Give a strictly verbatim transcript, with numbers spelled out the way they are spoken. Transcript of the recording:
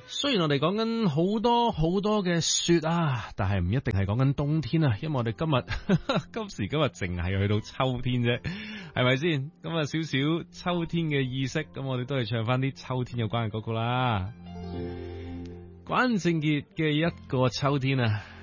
雖然我哋講緊好多好多嘅雪啊，但係唔一定係講緊冬天啊，因為我哋今日今時今日淨係去到秋天啫，係咪先？咁啊，少少秋天嘅意識，咁我哋都係唱翻啲秋天有關嘅歌曲啦。關正傑嘅一個秋天啊。